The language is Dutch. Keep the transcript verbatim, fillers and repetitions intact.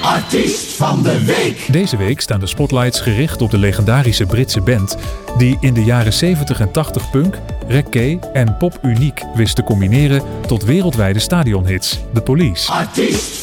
Artiest van de week. Deze week staan de spotlights gericht op de legendarische Britse band die in de jaren zeventig en tachtig punk, reggae en pop uniek wist te combineren tot wereldwijde stadionhits, The Police. Artiest